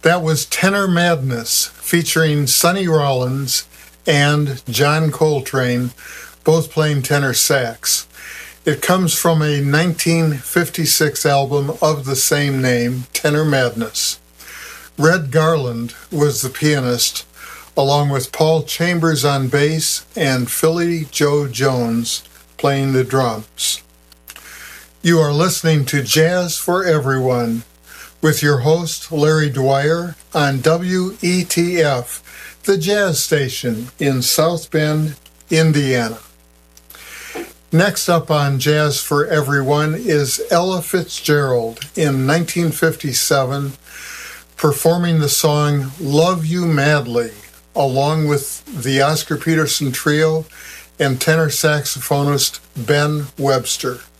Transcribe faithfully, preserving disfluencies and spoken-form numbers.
That was Tenor Madness, featuring Sonny Rollins and John Coltrane, both playing tenor sax. It comes from a nineteen fifty-six album of the same name, Tenor Madness. Red Garland was the pianist, along with Paul Chambers on bass and Philly Joe Jones playing the drums. You are listening to Jazz for Everyone with your host, Larry Dwyer, on W E T F, the jazz station in South Bend, Indiana. Next up on Jazz for Everyone is Ella Fitzgerald in nineteen fifty-seven, performing the song Love You Madly, along with the Oscar Peterson Trio and tenor saxophonist Ben Webster.